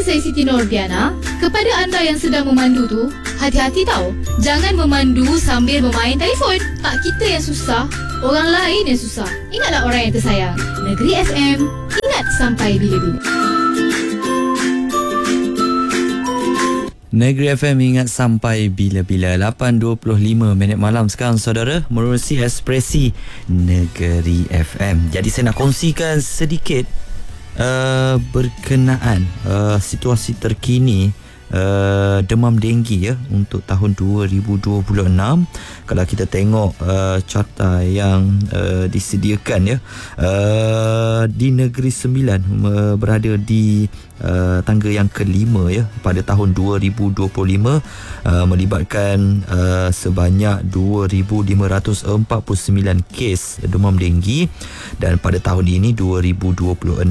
saya Siti Nordiana. Kepada anda yang sedang memandu tu, hati-hati tau. Jangan memandu sambil bermain telefon. Tak kita yang susah, orang lain yang susah. Ingatlah orang yang tersayang. Negeri FM, ingat sampai bila-bila. Negeri FM ingat sampai bila-bila. 8.25 minit malam sekarang saudara, menerusi Ekspresi Negeri FM. Jadi saya nak kongsikan sedikit berkenaan situasi terkini demam denggi ya untuk tahun 2026. Kalau kita tengok carta yang disediakan ya, di Negeri Sembilan berada di tangga yang kelima ya pada tahun 2025, melibatkan sebanyak 2,549 kes demam denggi, dan pada tahun ini 2026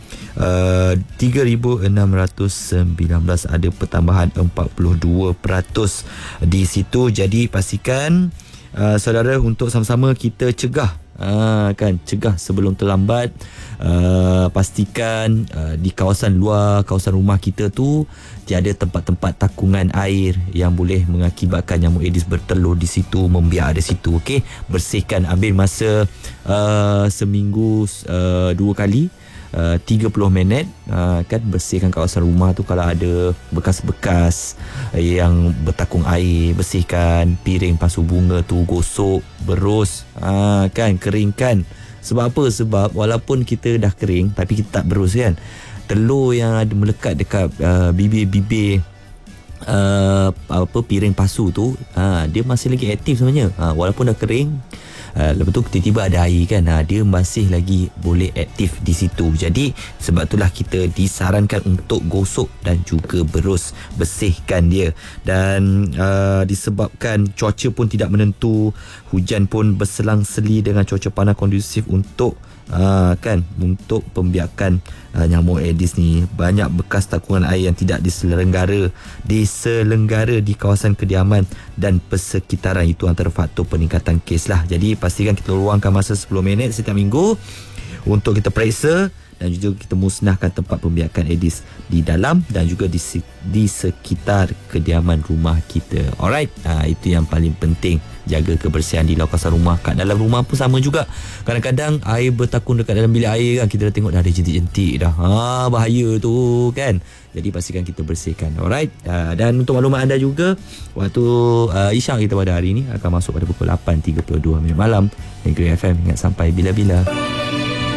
3,619 ada pertambahan 42% di situ. Jadi pastikan saudara untuk sama-sama kita cegah cegah sebelum terlambat. Pastikan di kawasan luar kawasan rumah kita tu tiada tempat-tempat takungan air yang boleh mengakibatkan nyamuk Aedes bertelur di situ, membiak di situ. Okey, bersihkan, ambil masa seminggu 2 kali 30 minit bersihkan kawasan rumah tu. Kalau ada bekas-bekas yang bertakung air, bersihkan. Piring pasu bunga tu gosok, berus, keringkan. Sebab apa? Sebab walaupun kita dah kering tapi kita tak berus kan, telur yang ada melekat dekat bibir-bibir piring pasu tu, dia masih lagi aktif sebenarnya. Walaupun dah kering, lepas tu tiba-tiba ada air kan, dia masih lagi boleh aktif di situ. Jadi sebab itulah kita disarankan untuk gosok dan juga berus, bersihkan dia. Dan disebabkan cuaca pun tidak menentu, hujan pun berselang-seli dengan cuaca panas kondusif untuk untuk pembiakan nyamuk Aedes ni. Banyak bekas takungan air yang tidak diselenggara di kawasan kediaman dan persekitaran. Itu antara faktor peningkatan kes lah. Jadi pastikan kita luangkan masa 10 minit setiap minggu untuk kita periksa dan juga kita musnahkan tempat pembiakan Aedes di dalam dan juga di sekitar kediaman rumah kita. Alright, itu yang paling penting. Jaga kebersihan di kawasan rumah. Kat dalam rumah pun sama juga. Kadang-kadang air bertakung dekat dalam bilik air kan, kita dah tengok dah ada jentik-jentik dah. Bahaya tu kan. Jadi pastikan kita bersihkan. Alright. Dan untuk maklumat anda juga, waktu isyak kita pada hari ini akan masuk pada pukul 8.32 minit malam. Negeri FM ingat sampai bila-bila.